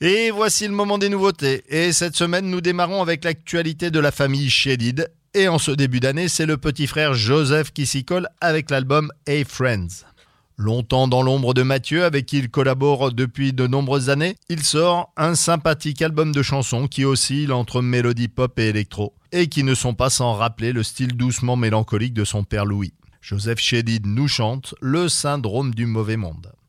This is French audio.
Et voici le moment des nouveautés. Et cette semaine, nous démarrons avec l'actualité de la famille Chédid. Et en ce début d'année, c'est le petit frère Joseph qui s'y colle avec l'album Hey Friends. Longtemps dans l'ombre de Mathieu, avec qui il collabore depuis de nombreuses années, il sort un sympathique album de chansons qui oscille entre mélodie pop et électro, et qui ne sont pas sans rappeler le style doucement mélancolique de son père Louis. Joseph Chédid nous chante Le syndrome du mauvais monde.